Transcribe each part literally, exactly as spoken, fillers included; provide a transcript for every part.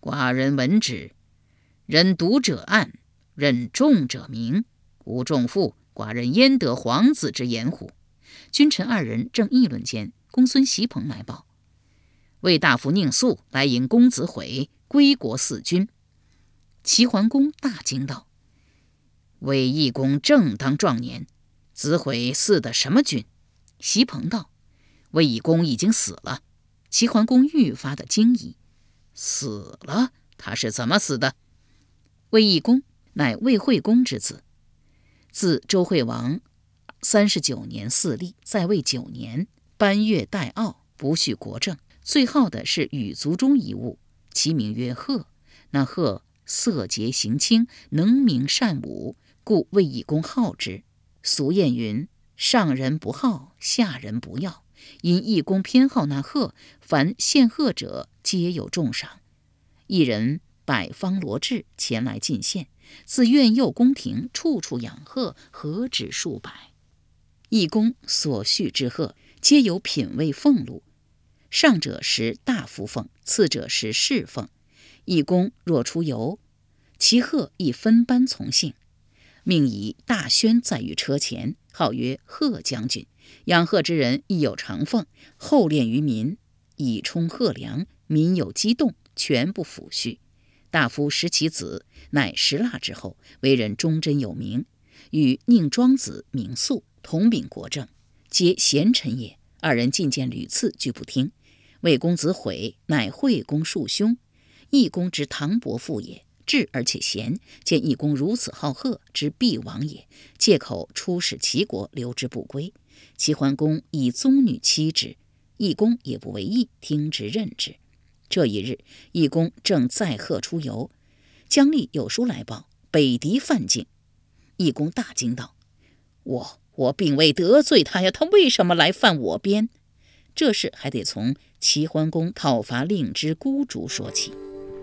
寡人闻之，人读者暗，人众者明。吾重负，寡人焉得皇子之言乎？君臣二人正议论间，公孙袭鹏来报，魏大夫宁肃来迎公子毁，归国嗣君。齐桓公大惊道：魏懿公正当壮年，子毁嗣的什么君？袭鹏道：魏懿公已经死了。齐桓公愈发的惊疑：死了？他是怎么死的？魏懿公乃魏惠公之子，自周惠王三十九年嗣立，在位九年，班越代傲，不恤国政，最好的是羽族中一物，其名曰贺。那贺色洁行清，能明善武，故魏懿公好之。俗谚云：上人不好，下人不要。因懿公偏好那贺，凡献贺者皆有重赏。一人百方罗致前来进献，自苑右宫廷处处养贺，何止数百。懿公所恤之贺，皆有品位俸禄，上者食大夫俸，次者食士俸。懿公若出游，其贺亦分班从幸，命以大轩载于车前，号曰贺将军。养贺之人亦有长俸，厚敛于民，以充贺粮，民有激动，全部抚恤。大夫食其子，乃石蜡之后，为人忠贞有名，与宁庄子明肃同秉国政，皆贤臣也。二人进谏屡次，俱不听。魏公子毁乃惠公庶兄，懿公之堂伯父也，智而且贤，见懿公如此好贺，之必亡也，借口出使齐国，留之不归。齐桓公以宗女妻之，懿公也不为意，听之任之。这一日，懿公正载贺出游，姜吏有书来报，北狄犯境。懿公大惊道：我我并未得罪他呀，他为什么来犯我边？这事还得从齐桓公讨伐令之孤竹说起。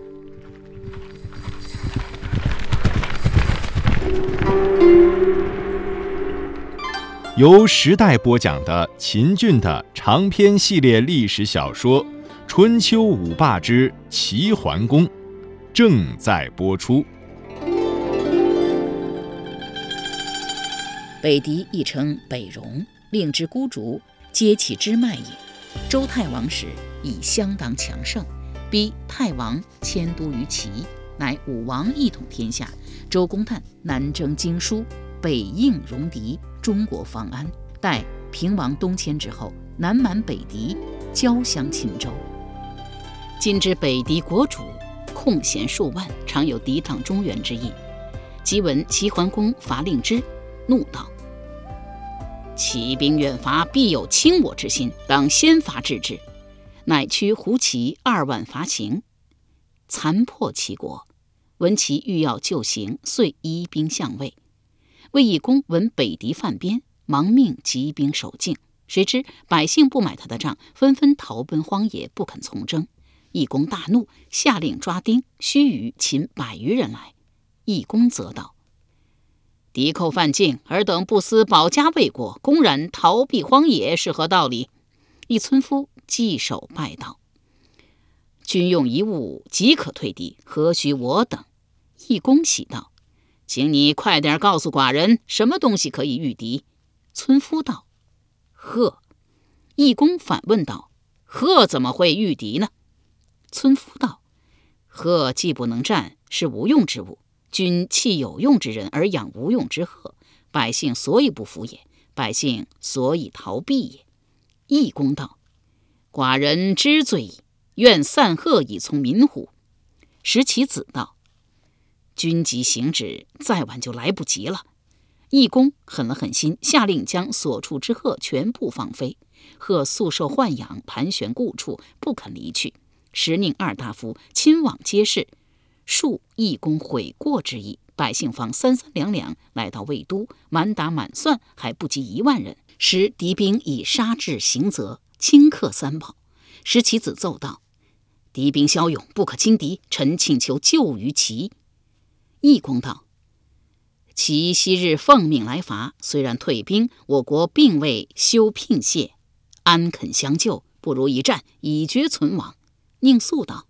由时代播讲的秦俊的长篇系列历史小说《春秋五霸之齐桓公》正在播出。 北狄亦称北戎，令之孤竹，皆其支脉也。周太王时已相当强盛，逼太王迁都于齐，乃武王一统天下。周公旦南征荆舒，北应戎狄，中国方安。待平王东迁之后，南蛮北狄，交相侵周。今之北狄国主，空闲数万，常有抵挡中原之意。即闻齐桓公伐令之，怒道：齐兵远伐，必有侵我之心，当先发制之。乃驱胡骑二万伐秦，残破齐国。闻其欲要救行，遂移兵向魏。魏懿公闻北狄犯边，忙命集兵守境。谁知百姓不买他的账，纷纷逃奔荒野，不肯从征。懿公大怒，下令抓丁，须臾擒百余人来。懿公责道：敌寇犯境，尔等不思保家卫国，公然逃避荒野，是何道理？一村夫稽首拜道：君用一物即可退敌，何须我等？懿公喜道：请你快点告诉寡人，什么东西可以御敌？村夫道：鹤。懿公反问道：鹤怎么会御敌呢？村夫道：鹤既不能战，是无用之物，君弃有用之人而养无用之鹤，百姓所以不服也，百姓所以逃避也。懿公道：寡人知罪矣，愿散鹤以从民乎？时其子道：君即行止，再晚就来不及了。懿公狠了狠心，下令将所处之鹤全部放飞。鹤素受豢养，盘旋故处，不肯离去。时宁二大夫亲往揭示，述懿公悔过之意。百姓方三三两两来到魏都，满打满算还不及一万人。时敌兵已杀至行则，顷刻三宝。时其子奏道：敌兵骁勇，不可轻敌，臣请求救于齐。懿公道：齐昔日奉命来伐，虽然退兵，我国并未休聘谢，安肯相救？不如一战，以绝存亡。宁肃道：